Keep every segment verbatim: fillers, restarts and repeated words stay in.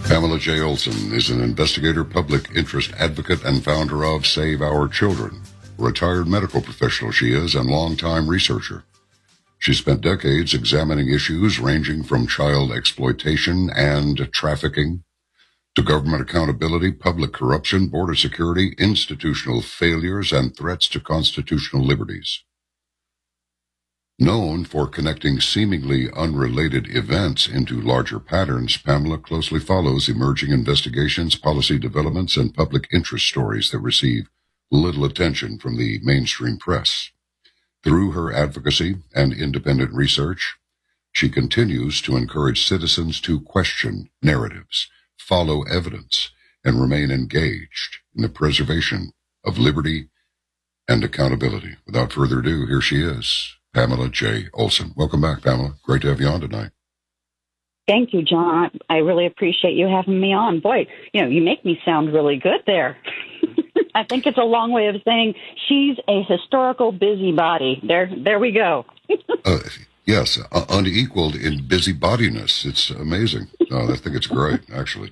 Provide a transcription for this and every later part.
Pamela J. Olson is an investigator, public interest advocate, and founder of Save Our Children. A retired medical professional she is and longtime researcher. She spent decades examining issues ranging from child exploitation and trafficking to government accountability, public corruption, border security, institutional failures, and threats to constitutional liberties. Known for connecting seemingly unrelated events into larger patterns, Pamela closely follows emerging investigations, policy developments, and public interest stories that receive little attention from the mainstream press. Through her advocacy and independent research, she continues to encourage citizens to question narratives, follow evidence, and remain engaged in the preservation of liberty and accountability. Without further ado, here she is, Pamela J. Olson. Welcome back, Pamela. Great to have you on tonight. Thank you, John. I really appreciate you having me on. Boy, you know, you make me sound really good there. I think it's a long way of saying she's a historical busybody. There, there we go. uh, yes, uh, unequaled in busybodiness. It's amazing. Uh, I think it's great, actually.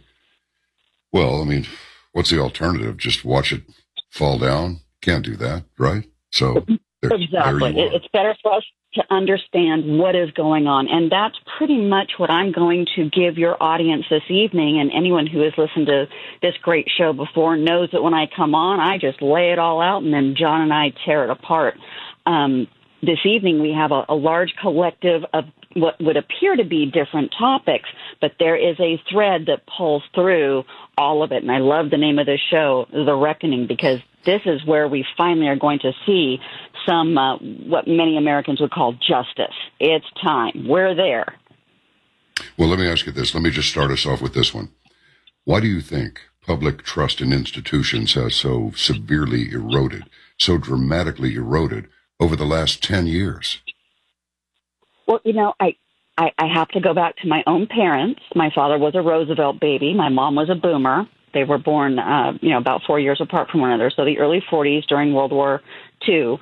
Well, I mean, what's the alternative? Just watch it fall down? Can't do that, right? So there, exactly. There it's better for us to understand what is going on. And that's pretty much what I'm going to give your audience this evening. And anyone who has listened to this great show before knows that when I come on, I just lay it all out and then John and I tear it apart. Um, this evening, we have a, a large collective of what would appear to be different topics, but there is a thread that pulls through all of it. And I love the name of the show, The Reckoning, because this is where we finally are going to see some, uh, what many Americans would call justice. It's time. We're there. Well, let me ask you this. Let me just start us off with this one. Why do you think public trust in institutions has so severely eroded, so dramatically eroded over the last ten years? Well, you know, I, I, I have to go back to my own parents. My father was a Roosevelt baby. My mom was a boomer. They were born, uh, you know, about four years apart from one another. So the early forties during World War Two.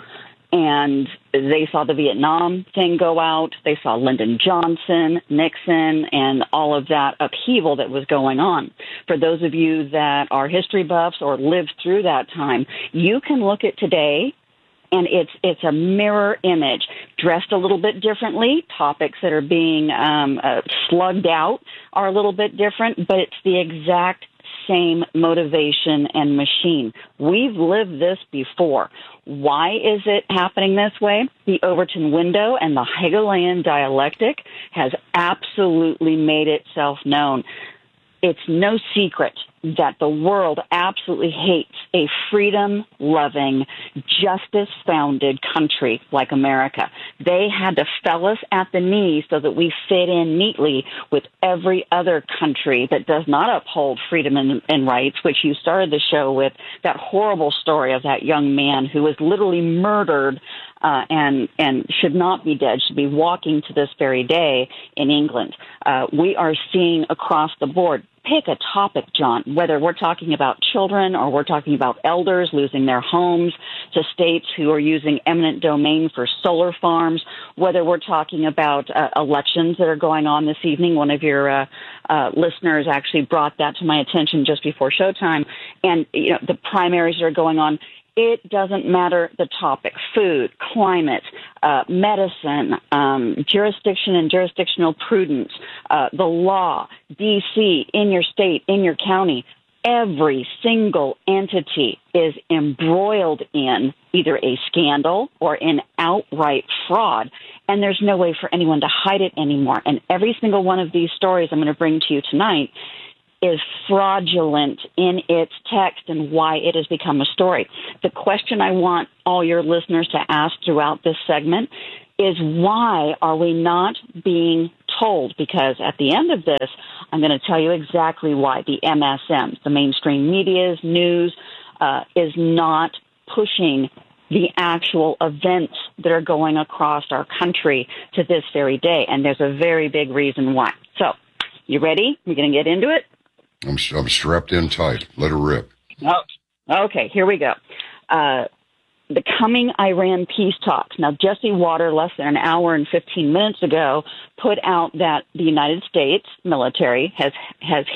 And they saw the Vietnam thing go out. They saw Lyndon Johnson, Nixon, and all of that upheaval that was going on. For those of you that are history buffs or lived through that time, you can look at today, and it's it's a mirror image, dressed a little bit differently. Topics that are being um, uh, slugged out are a little bit different, but it's the exact same motivation and machine. We've lived this before. Why is it happening this way? The Overton window and the Hegelian dialectic has absolutely made itself known. It's no secret that the world absolutely hates a freedom-loving, justice-founded country like America. They had to fell us at the knees so that we fit in neatly with every other country that does not uphold freedom and, and rights, which you started the show with, that horrible story of that young man who was literally murdered Uh, and and should not be dead, should be walking to this very day in England. Uh, we are seeing across the board. Pick a topic, John, whether we're talking about children or we're talking about elders losing their homes to states who are using eminent domain for solar farms, whether we're talking about uh, elections that are going on this evening. One of your uh, uh, listeners actually brought that to my attention just before showtime. And, you know, the primaries that are going on. It doesn't matter the topic, food, climate, uh, medicine, um, jurisdiction and jurisdictional prudence, uh, the law, D C, in your state, in your county. Every single entity is embroiled in either a scandal or in outright fraud, and there's no way for anyone to hide it anymore. And every single one of these stories I'm going to bring to you tonight is fraudulent in its text and why it has become a story. The question I want all your listeners to ask throughout this segment is, why are we not being told? Because at the end of this, I'm going to tell you exactly why. The M S Ms, the mainstream media's news, uh, is not pushing the actual events that are going across our country to this very day. And there's a very big reason why. So, you ready? We're going to get into it? I'm, I'm strapped in tight. Let her rip. Oh, okay, here we go. Uh, the coming Iran peace talks. Now, Jesse Water, less than an hour and fifteen minutes ago, put out that the United States military has has hit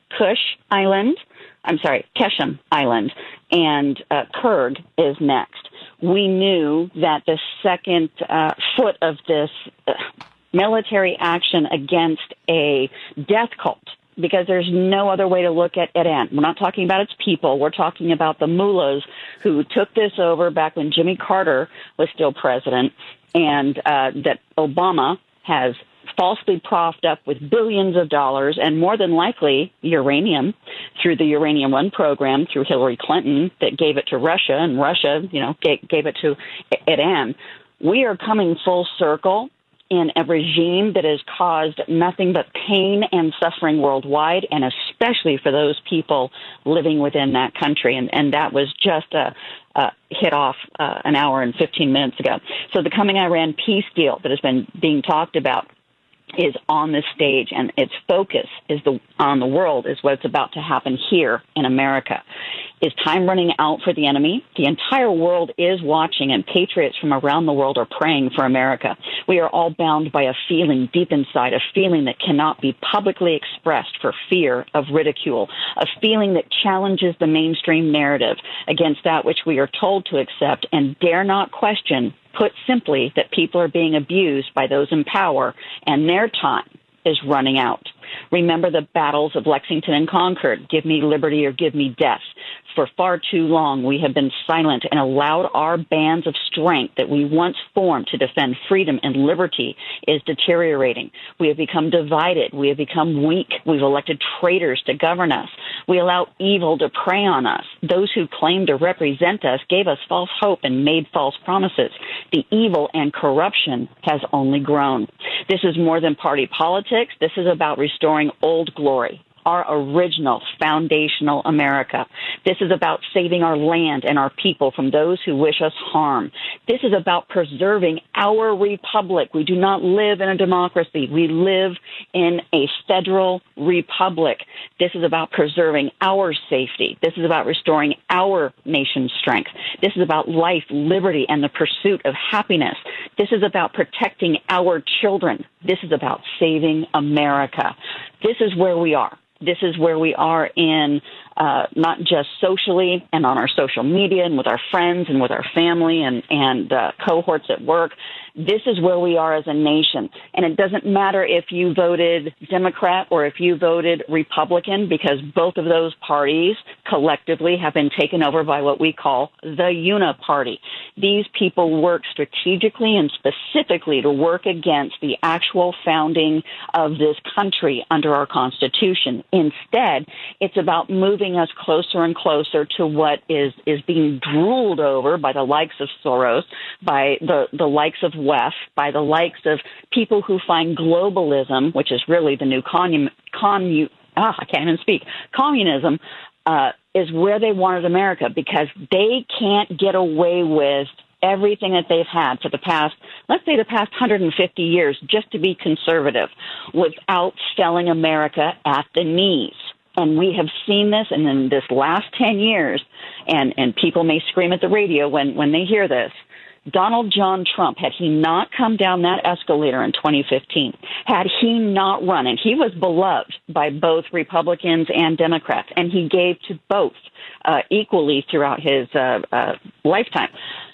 Kush Island, I'm sorry, Keshem Island, and uh, Kurg is next. We knew that the second uh, foot of this uh, military action against a death cult, because there's no other way to look at Iran. We're not talking about its people. We're talking about the mullahs who took this over back when Jimmy Carter was still president, and uh, that Obama has falsely propped up with billions of dollars and more than likely uranium through the Uranium One program through Hillary Clinton that gave it to Russia, and Russia, you know, gave, gave it to Iran. We are coming full circle in a regime that has caused nothing but pain and suffering worldwide, and especially for those people living within that country. And, and that was just a, a hit off uh, an hour and fifteen minutes ago. So the coming Iran peace deal that has been being talked about is on the stage, and its focus is the on the world, is what's about to happen here in America. Is time running out for the enemy? The entire world is watching, and patriots from around the world are praying for America. We are all bound by a feeling deep inside, a feeling that cannot be publicly expressed for fear of ridicule, a feeling that challenges the mainstream narrative against that which we are told to accept and dare not question. Put simply, that people are being abused by those in power, and their time is running out. Remember the battles of Lexington and Concord. Give me liberty or give me death. For far too long, we have been silent and allowed our bands of strength that we once formed to defend freedom and liberty is deteriorating. We have become divided. We have become weak. We've elected traitors to govern us. We allow evil to prey on us. Those who claim to represent us gave us false hope and made false promises. The evil and corruption has only grown. This is more than party politics. This is about restoring old glory, our original foundational America. This is about saving our land and our people from those who wish us harm. This is about preserving our republic. We do not live in a democracy. We live in a federal republic. This is about preserving our safety. This is about restoring our nation's strength. This is about life, liberty, and the pursuit of happiness. This is about protecting our children. This is about saving America. This is where we are. This is where we are in uh, not just socially and on our social media and with our friends and with our family and, and uh, cohorts at work. This is where we are as a nation. And it doesn't matter if you voted Democrat or if you voted Republican, because both of those parties collectively have been taken over by what we call the Uniparty. These people work strategically and specifically to work against the actual founding of this country under our Constitution. Instead, it's about moving us closer and closer to what is, is being drooled over by the likes of Soros, by the, the likes of West, by the likes of people who find globalism, which is really the new commun, commun, ah, I can't even speak, communism, uh, is where they wanted America, because they can't get away with everything that they've had for the past, let's say the past one hundred fifty years, just to be conservative, without selling America at the knees. And we have seen this, and in this last ten years, and, and people may scream at the radio when, when they hear this, Donald John Trump, had he not come down that escalator in twenty fifteen, had he not run, and he was beloved by both Republicans and Democrats, and he gave to both uh, equally throughout his uh, uh, lifetime,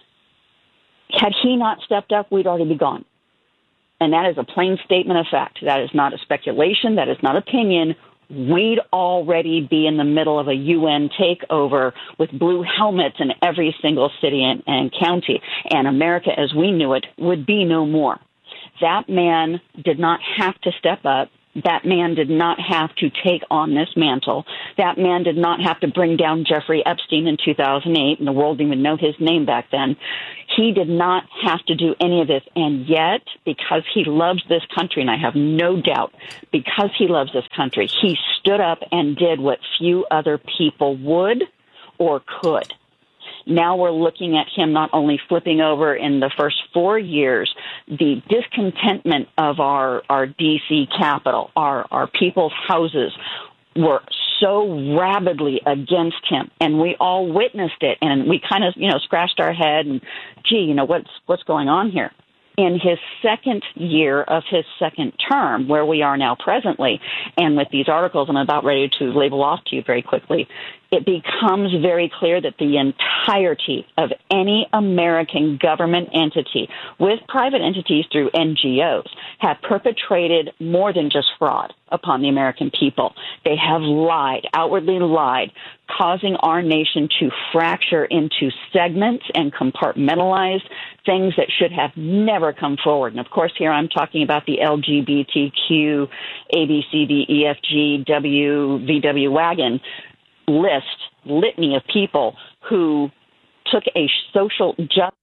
had he not stepped up, we'd already be gone. And that is a plain statement of fact. That is not a speculation. That is not opinion. We'd already be in the middle of a U N takeover with blue helmets in every single city and, and county, and America as we knew it would be no more. That man did not have to step up. That man did not have to take on this mantle. That man did not have to bring down Jeffrey Epstein in two thousand eight, and the world didn't even know his name back then. He did not have to do any of this, and yet, because he loves this country, and I have no doubt, because he loves this country, he stood up and did what few other people would or could. Now we're looking at him not only flipping over in the first four years, the discontentment of our, our D C capital, our, our people's houses were so rabidly against him, and we all witnessed it, and we kind of, you know, scratched our head and, gee, you know, what's, what's going on here? in his second year of his second term, where we are now presently, and with these articles I'm about ready to label off to you very quickly, it becomes very clear that the entirety of any American government entity, with private entities through N G Os, have perpetrated more than just fraud upon the American people. They have lied, outwardly lied, causing our nation to fracture into segments and compartmentalize things that should have never come forward. And of course, here I'm talking about the L G B T Q, A, B, C, D, E, F, G, W, V W wagon list, litany of people who took a social justice